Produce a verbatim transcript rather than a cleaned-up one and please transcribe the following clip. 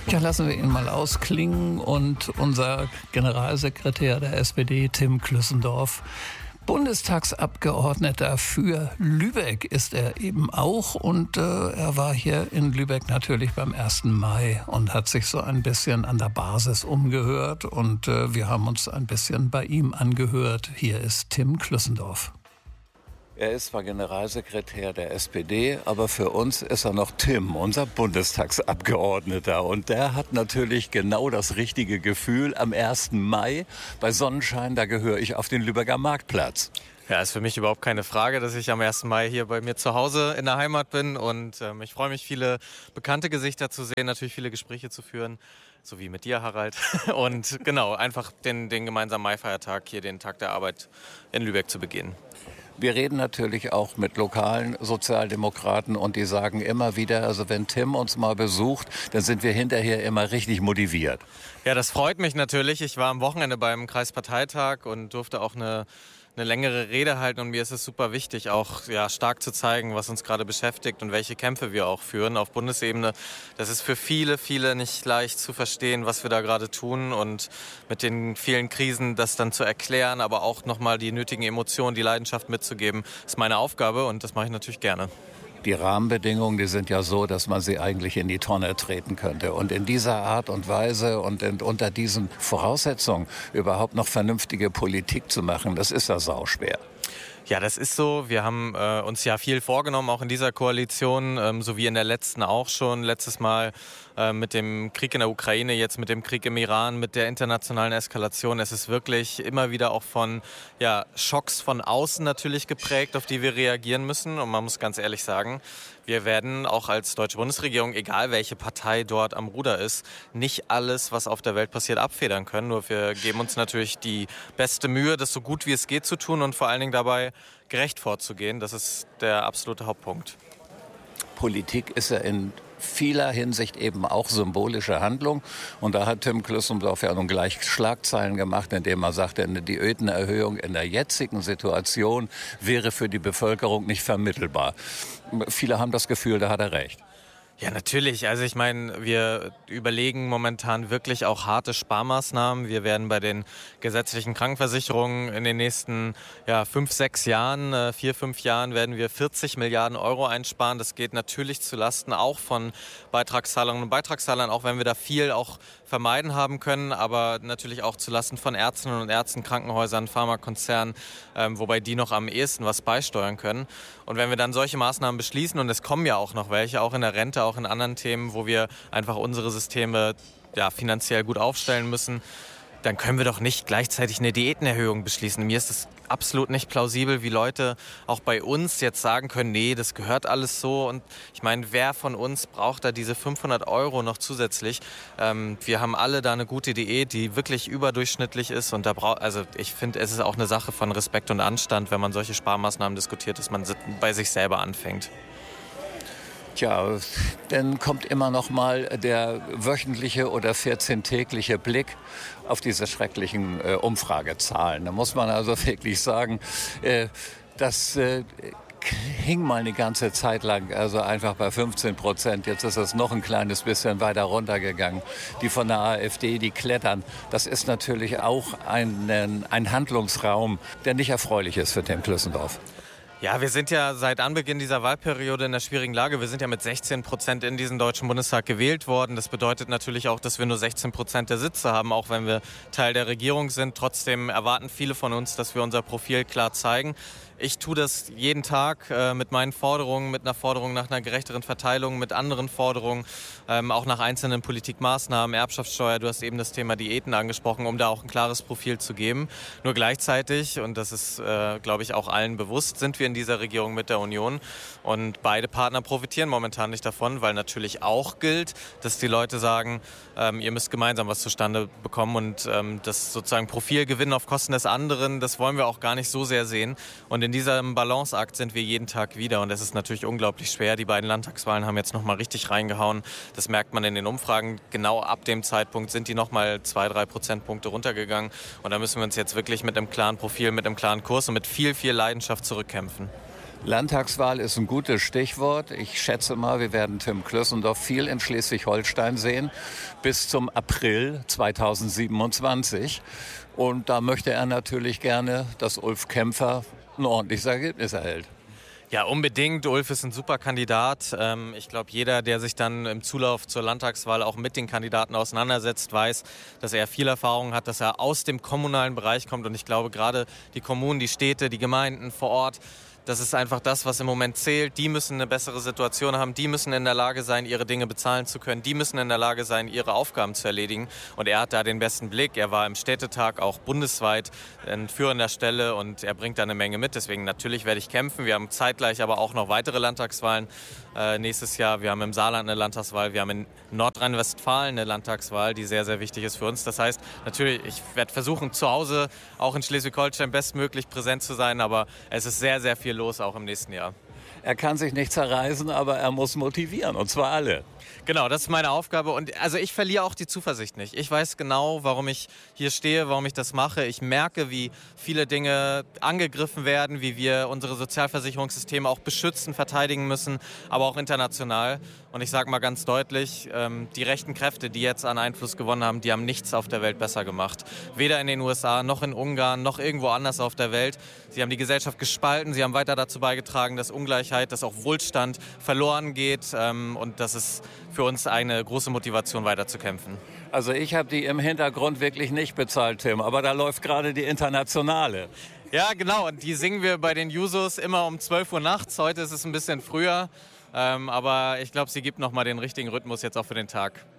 Ja, lassen wir ihn mal ausklingen. Und unser Generalsekretär der S P D, Tim Klüssendorf, Bundestagsabgeordneter für Lübeck ist er eben auch. Und äh, er war hier in Lübeck natürlich beim ersten Mai und hat sich so ein bisschen an der Basis umgehört. Und äh, wir haben uns ein bisschen bei ihm angehört. Hier ist Tim Klüssendorf. Er ist zwar Generalsekretär der S P D, aber für uns ist er noch Tim, unser Bundestagsabgeordneter. Und der hat natürlich genau das richtige Gefühl am ersten Mai. Bei Sonnenschein, da gehöre ich auf den Lübecker Marktplatz. Ja, ist für mich überhaupt keine Frage, dass ich am ersten Mai hier bei mir zu Hause in der Heimat bin. Und ähm, ich freue mich, viele bekannte Gesichter zu sehen, natürlich viele Gespräche zu führen. So wie mit dir, Harald. Und genau, einfach den, den gemeinsamen Maifeiertag hier, den Tag der Arbeit in Lübeck zu begehen. Wir reden natürlich auch mit lokalen Sozialdemokraten und die sagen immer wieder, also wenn Tim uns mal besucht, dann sind wir hinterher immer richtig motiviert. Ja, das freut mich natürlich. Ich war am Wochenende beim Kreisparteitag und durfte auch eine, eine längere Rede halten. Und mir ist es super wichtig, auch ja, stark zu zeigen, was uns gerade beschäftigt und welche Kämpfe wir auch führen auf Bundesebene. Das ist für viele, viele nicht leicht zu verstehen, was wir da gerade tun und mit den vielen Krisen das dann zu erklären, aber auch nochmal die nötigen Emotionen, die Leidenschaft mitzugeben, ist meine Aufgabe und das mache ich natürlich gerne. Die Rahmenbedingungen, die sind ja so, dass man sie eigentlich in die Tonne treten könnte. Und in dieser Art und Weise und in, unter diesen Voraussetzungen überhaupt noch vernünftige Politik zu machen, das ist ja sauschwer. Ja, das ist so. Wir haben äh, uns ja viel vorgenommen, auch in dieser Koalition, ähm, so wie in der letzten auch schon. Letztes Mal äh, mit dem Krieg in der Ukraine, jetzt mit dem Krieg im Iran, mit der internationalen Eskalation. Es ist wirklich immer wieder auch von ja, Schocks von außen natürlich geprägt, auf die wir reagieren müssen. Und man muss ganz ehrlich sagen, wir werden auch als deutsche Bundesregierung, egal welche Partei dort am Ruder ist, nicht alles, was auf der Welt passiert, abfedern können. Nur wir geben uns natürlich die beste Mühe, das so gut wie es geht zu tun und vor allen Dingen dabei gerecht vorzugehen. Das ist der absolute Hauptpunkt. Politik ist ja in vieler Hinsicht eben auch symbolische Handlung. Und da hat Tim Klüssendorf ja nun gleich Schlagzeilen gemacht, indem er sagte, die Diätenerhöhung in der jetzigen Situation wäre für die Bevölkerung nicht vermittelbar. Viele haben das Gefühl, da hat er recht. Ja, natürlich. Also ich meine, wir überlegen momentan wirklich auch harte Sparmaßnahmen. Wir werden bei den gesetzlichen Krankenversicherungen in den nächsten ja, fünf, sechs Jahren, äh, vier, fünf Jahren werden wir vierzig Milliarden Euro einsparen. Das geht natürlich zu Lasten auch von Beitragszahlern und Beitragszahlern, auch wenn wir da viel auch vermeiden haben können, aber natürlich auch zu Lasten von Ärztinnen und Ärzten, Krankenhäusern, Pharmakonzernen, ähm, wobei die noch am ehesten was beisteuern können. Und wenn wir dann solche Maßnahmen beschließen, und es kommen ja auch noch welche, auch in der Rente, auch in anderen Themen, wo wir einfach unsere Systeme ja, finanziell gut aufstellen müssen, dann können wir doch nicht gleichzeitig eine Diätenerhöhung beschließen. Mir ist es absolut nicht plausibel, wie Leute auch bei uns jetzt sagen können, nee, das gehört alles so. Und ich meine, wer von uns braucht da diese fünfhundert Euro noch zusätzlich? Ähm, wir haben alle da eine gute Diät, die wirklich überdurchschnittlich ist. Und da braucht, also ich finde, es ist auch eine Sache von Respekt und Anstand, wenn man solche Sparmaßnahmen diskutiert, dass man bei sich selber anfängt. Tja, dann kommt immer noch mal der wöchentliche oder vierzehntägliche Blick auf diese schrecklichen äh, Umfragezahlen. Da muss man also wirklich sagen, äh, das äh, hing mal eine ganze Zeit lang, also einfach bei fünfzehn Prozent. Jetzt ist es noch ein kleines bisschen weiter runtergegangen. Die von der AfD, die klettern. Das ist natürlich auch ein, ein Handlungsraum, der nicht erfreulich ist für Tim Klüssendorf. Ja, wir sind ja seit Anbeginn dieser Wahlperiode in der schwierigen Lage. Wir sind ja mit sechzehn Prozent in diesen Deutschen Bundestag gewählt worden. Das bedeutet natürlich auch, dass wir nur sechzehn Prozent der Sitze haben, auch wenn wir Teil der Regierung sind. Trotzdem erwarten viele von uns, dass wir unser Profil klar zeigen. Ich tue das jeden Tag äh, mit meinen Forderungen, mit einer Forderung nach einer gerechteren Verteilung, mit anderen Forderungen, ähm, auch nach einzelnen Politikmaßnahmen, Erbschaftssteuer. Du hast eben das Thema Diäten angesprochen, um da auch ein klares Profil zu geben. Nur gleichzeitig, und das ist, äh, glaube ich, auch allen bewusst, sind wir in dieser Regierung mit der Union. Und beide Partner profitieren momentan nicht davon, weil natürlich auch gilt, dass die Leute sagen, ähm, ihr müsst gemeinsam was zustande bekommen. Und ähm, das sozusagen Profil gewinnen auf Kosten des anderen, das wollen wir auch gar nicht so sehr sehen. Und in diesem Balanceakt sind wir jeden Tag wieder und es ist natürlich unglaublich schwer. Die beiden Landtagswahlen haben jetzt nochmal richtig reingehauen. Das merkt man in den Umfragen. Genau ab dem Zeitpunkt sind die nochmal zwei, drei Prozentpunkte runtergegangen. Und da müssen wir uns jetzt wirklich mit einem klaren Profil, mit einem klaren Kurs und mit viel, viel Leidenschaft zurückkämpfen. Landtagswahl ist ein gutes Stichwort. Ich schätze mal, wir werden Tim Klössendorf viel in Schleswig-Holstein sehen, bis zum April zweitausendsiebenundzwanzig. Und da möchte er natürlich gerne, dass Ulf Kämpfer ein ordentliches Ergebnis erhält. Ja, unbedingt. Ulf ist ein super Kandidat. Ich glaube, jeder, der sich dann im Zulauf zur Landtagswahl auch mit den Kandidaten auseinandersetzt, weiß, dass er viel Erfahrung hat, dass er aus dem kommunalen Bereich kommt. Und ich glaube, gerade die Kommunen, die Städte, die Gemeinden vor Ort, das ist einfach das, was im Moment zählt. Die müssen eine bessere Situation haben. Die müssen in der Lage sein, ihre Dinge bezahlen zu können. Die müssen in der Lage sein, ihre Aufgaben zu erledigen. Und er hat da den besten Blick. Er war im Städtetag auch bundesweit an führender Stelle und er bringt da eine Menge mit. Deswegen natürlich werde ich kämpfen. Wir haben zeitgleich aber auch noch weitere Landtagswahlen äh, nächstes Jahr. Wir haben im Saarland eine Landtagswahl. Wir haben in Nordrhein-Westfalen eine Landtagswahl, die sehr, sehr wichtig ist für uns. Das heißt, natürlich, ich werde versuchen, zu Hause auch in Schleswig-Holstein bestmöglich präsent zu sein. Aber es ist sehr, sehr viel los, auch im nächsten Jahr. Er kann sich nicht zerreißen, aber er muss motivieren, und zwar alle. Genau, das ist meine Aufgabe und also ich verliere auch die Zuversicht nicht. Ich weiß genau, warum ich hier stehe, warum ich das mache. Ich merke, wie viele Dinge angegriffen werden, wie wir unsere Sozialversicherungssysteme auch beschützen, verteidigen müssen, aber auch international. Und ich sage mal ganz deutlich, ähm, die rechten Kräfte, die jetzt an Einfluss gewonnen haben, die haben nichts auf der Welt besser gemacht. Weder in den U S A, noch in Ungarn, noch irgendwo anders auf der Welt. Sie haben die Gesellschaft gespalten, sie haben weiter dazu beigetragen, dass Ungleichheit, dass auch Wohlstand verloren geht ähm, und das ist für uns eine große Motivation, weiter zu kämpfen. Also ich habe die im Hintergrund wirklich nicht bezahlt, Tim, aber da läuft gerade die Internationale. Ja, genau, und die singen wir bei den Jusos immer um zwölf Uhr nachts. Heute ist es ein bisschen früher, ähm, aber ich glaube, sie gibt nochmal den richtigen Rhythmus jetzt auch für den Tag.